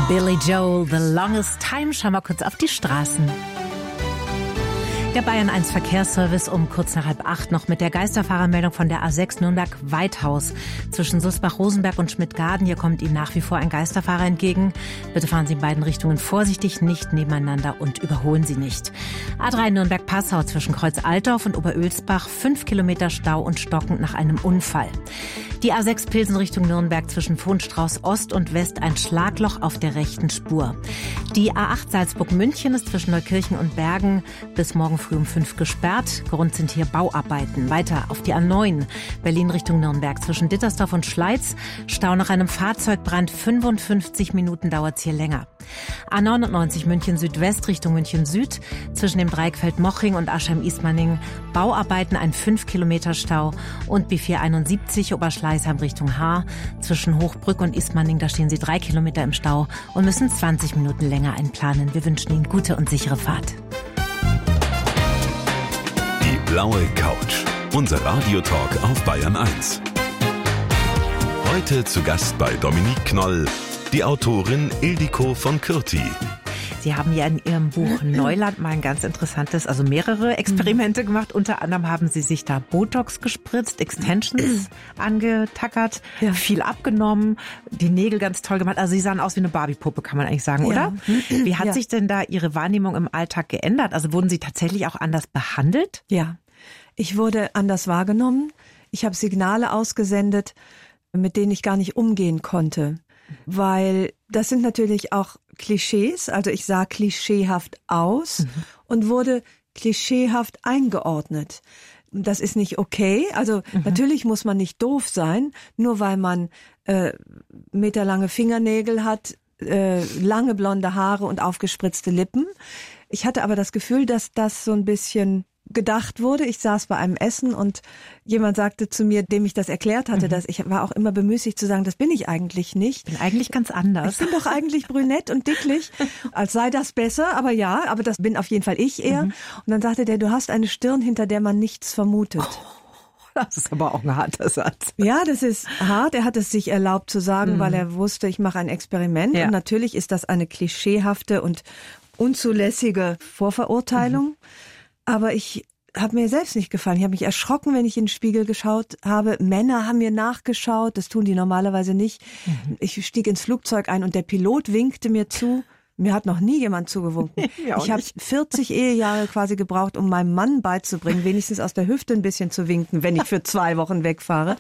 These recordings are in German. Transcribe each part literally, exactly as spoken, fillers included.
Billy Joel, The Longest Time. Schauen wir kurz auf die Straßen. Der Bayern eins Verkehrsservice um kurz nach halb acht noch mit der Geisterfahrermeldung von der A sechs Nürnberg-Weithaus. Zwischen Susbach-Rosenberg und Schmidt-Garden, hier kommt Ihnen nach wie vor ein Geisterfahrer entgegen. Bitte fahren Sie in beiden Richtungen vorsichtig, nicht nebeneinander und überholen Sie nicht. A drei Nürnberg-Passau zwischen Kreuz-Altdorf und Oberölsbach, fünf Kilometer Stau und stockend nach einem Unfall. Die A sechs Pilsen Richtung Nürnberg zwischen Vohnstrauß Ost und West ein Schlagloch auf der rechten Spur. Die A acht Salzburg-München ist zwischen Neukirchen und Bergen bis morgen früh um fünf gesperrt. Grund sind hier Bauarbeiten. Weiter auf die A neun Berlin Richtung Nürnberg zwischen Dittersdorf und Schleiz. Stau nach einem Fahrzeugbrand. fünfundfünfzig Minuten dauert es hier länger. A neunundneunzig München Südwest Richtung München Süd zwischen dem Dreieckfeld Moching und Aschheim-Ismaning. Bauarbeiten, ein fünf Kilometer Stau. Und B vierhunderteinundsiebzig Oberschleißheim Richtung Haar zwischen Hochbrück und Ismaning. Da stehen Sie drei Kilometer im Stau und müssen zwanzig Minuten länger einplanen. Wir wünschen Ihnen gute und sichere Fahrt. Die blaue Couch. Unser Radiotalk auf Bayern eins. Heute zu Gast bei Dominique Knoll, die Autorin Ildiko von Kürti. Sie haben ja in Ihrem Buch Neuland mal ein ganz interessantes, also mehrere Experimente gemacht. Unter anderem haben Sie sich da Botox gespritzt, Extensions angetackert, ja. viel abgenommen, die Nägel ganz toll gemacht. Also Sie sahen aus wie eine Barbie-Puppe, kann man eigentlich sagen, ja. oder? Wie hat ja. sich denn da Ihre Wahrnehmung im Alltag geändert? Also wurden Sie tatsächlich auch anders behandelt? Ja, ich wurde anders wahrgenommen. Ich habe Signale ausgesendet, mit denen ich gar nicht umgehen konnte. Weil das sind natürlich auch Klischees, also ich sah klischeehaft aus mhm. und wurde klischeehaft eingeordnet. Das ist nicht okay, also mhm. natürlich muss man nicht doof sein, nur weil man äh, meterlange Fingernägel hat, äh, lange blonde Haare und aufgespritzte Lippen. Ich hatte aber das Gefühl, dass das so ein bisschen gedacht wurde. Ich saß bei einem Essen und jemand sagte zu mir, dem ich das erklärt hatte, mhm. dass ich war auch immer bemüßigt zu sagen, das bin ich eigentlich nicht. Ich bin eigentlich ganz anders. Ich bin doch eigentlich brünett und dicklich, als sei das besser, aber ja, aber das bin auf jeden Fall ich eher. Mhm. Und dann sagte der, du hast eine Stirn, hinter der man nichts vermutet. Oh, das ist aber auch ein harter Satz. Ja, das ist hart. Er hat es sich erlaubt zu sagen, mhm. weil er wusste, ich mache ein Experiment. Ja. Und natürlich ist das eine klischeehafte und unzulässige Vorverurteilung. Mhm. Aber ich habe mir selbst nicht gefallen. Ich habe mich erschrocken, wenn ich in den Spiegel geschaut habe. Männer haben mir nachgeschaut. Das tun die normalerweise nicht. Mhm. Ich stieg ins Flugzeug ein und der Pilot winkte mir zu. Mir hat noch nie jemand zugewunken. Ich habe vierzig Ehejahre quasi gebraucht, um meinem Mann beizubringen, wenigstens aus der Hüfte ein bisschen zu winken, wenn ich für zwei Wochen wegfahre.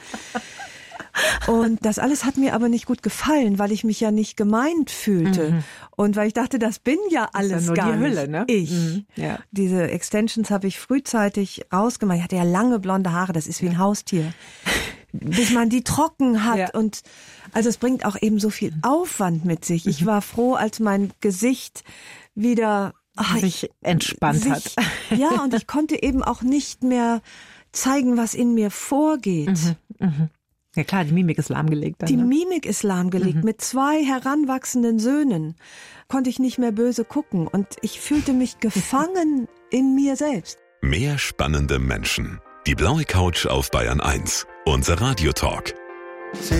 Und das alles hat mir aber nicht gut gefallen, weil ich mich ja nicht gemeint fühlte. Mhm. Und weil ich dachte, das bin ja alles das ist ja nur gar die Hülle, nicht ne? ich. Mhm. Ja. Diese Extensions habe ich frühzeitig rausgemacht. Ich hatte ja lange blonde Haare, das ist wie ein Haustier. Bis man die trocken hat. Ja. Und also es bringt auch eben so viel Aufwand mit sich. Ich war froh, als mein Gesicht wieder ach, sich entspannt sich, hat. Ja, und ich konnte eben auch nicht mehr zeigen, was in mir vorgeht. Mhm. Mhm. Ja klar, die Mimik ist lahmgelegt. Dann, die ne? Mimik ist lahmgelegt. Mhm. Mit zwei heranwachsenden Söhnen konnte ich nicht mehr böse gucken. Und ich fühlte mich gefangen in mir selbst. Mehr spannende Menschen. Die blaue Couch auf Bayern eins. Unser Radiotalk.